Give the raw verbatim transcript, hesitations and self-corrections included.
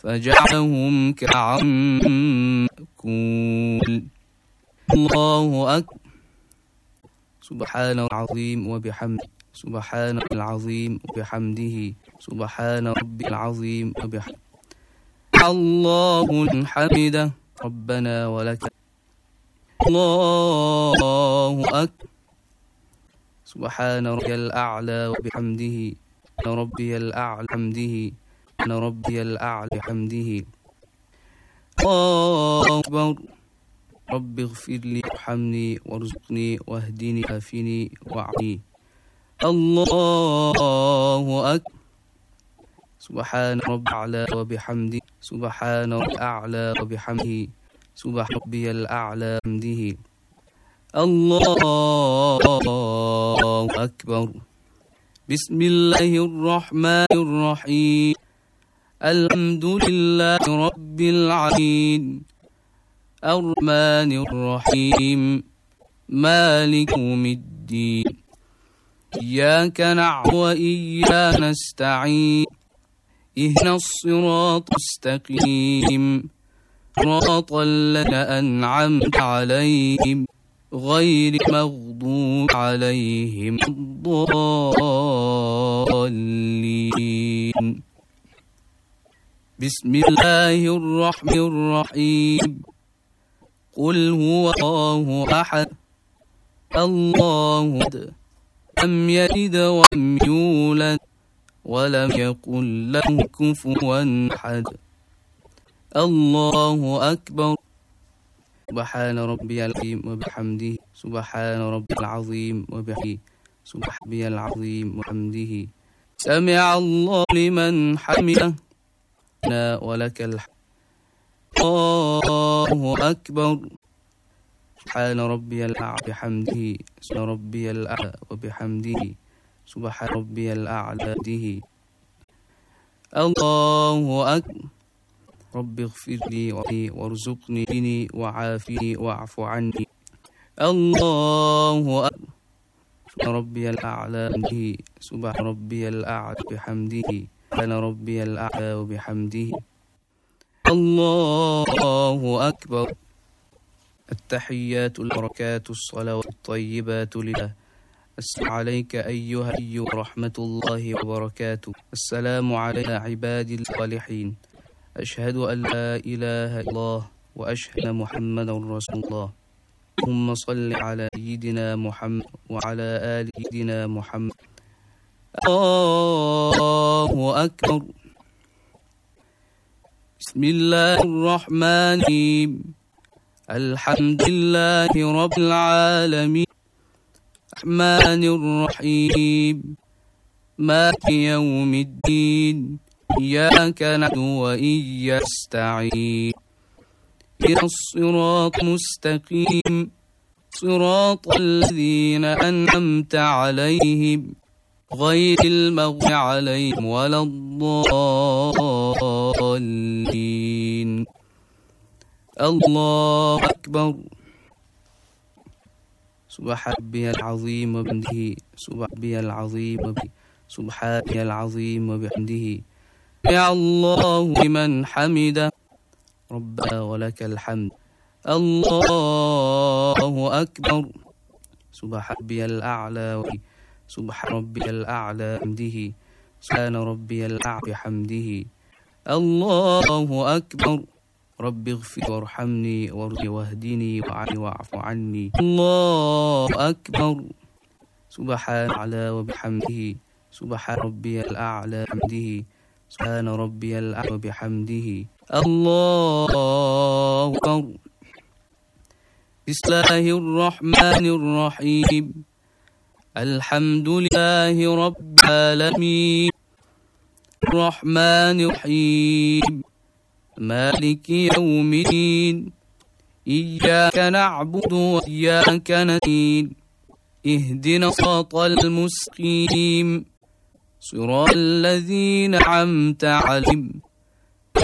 فجعلهم كعصف مأكول. الله أكبر. سبحان العظيم وبحمده سبحان العظيم وبحمده سبحان ربي العظيم وبحمده. الله حمده ربنا ولك. الله أكبر. سبحان ربي الأعلى وبحمده ربي الأعلى حمده أنا ربي الأعلى حمده. الله أكبر. رب اغفر لي وارحمني وارزقني واهدني وعافني واعطني. الله أكبر. سبحان ربي الأعلى وبحمده سبحان ربي الأعلى وبحمده سبحان ربي الأعلى حمده. الله أكبر. بسم الله الرحمن الرحيم. الحمد لله رب العالمين الرحمن الرحيم مالك يوم الدين إياك نعبد وإياك نستعين اهدنا الصراط المستقيم صراط الذين أنعمت عليهم غير المغضوب عليهم الضالين. بسم الله الرحمن الرحيم. قل هو الله أحد الله لم يلد ولم يولد ولم يكن له كفوا أحد. الله أكبر. سبحان ربي العظيم وبحمده سبحان ربي العظيم وبحمده سبحان ربي العظيم وحمده. سمع الله لمن حمده ولك الحمد. الله أكبر. سبحان ربي الأعلى بحمده سبحان ربي الأعلى وبحمده سبحان ربي الأعلى به. الله أكبر. رب اغفر لي وارزقني بني وعافني واعف عني. الله أكبر. سبحان ربي الأعلى به سبحان ربي الأعلى بحمده سبحان ربي الأعلى وبحمده. الله أكبر. التحيات البركات الصلوات الطيبات لله. السلام عليك أيها النبي ورحمة الله وبركاته. السلام على عبادي الصالحين. أشهد أن لا إله إلا الله وأشهد أن محمدا رسول الله. اللهم صل على سيدنا محمد وعلى آل سيدنا محمد. الله أكبر. بسم الله الرحمن الرحيم. الحمد لله رب العالمين الرحمن الرحيم مالك يوم الدين إياك نعبد وإياك نستعين اهدنا الصراط المستقيم صراط الذين أنعمت عليهم غير المغضوب عليهم ولا الضالين. الله أكبر. سبحان ربي العظيم وبحمده سبحان ربي العظيم وبحمده سبحان ربي العظيم وبحمده. يا الله لمن حمده ربنا ولك الحمد. الله أكبر. سبحان ربي الأعلى سبحان ربي الأعلى حمده سبحان ربي الأعلى بحمده. الله أكبر. رب اغفر وارحمني وارضي واهدني وعافني واعف عني. الله أكبر. سبحان الأعلى وبحمده سبحان ربي الأعلى حمده سبحان ربي الأعلى وبحمده. الله أكبر. بسم الله الرحمن الرحيم. الحمد لله رب العالمين الرحمن الرحيم مالك يوم الدين إياك نعبد وإياك نستعين اهدنا الصراط المستقيم صراط الذين أنعمت عليهم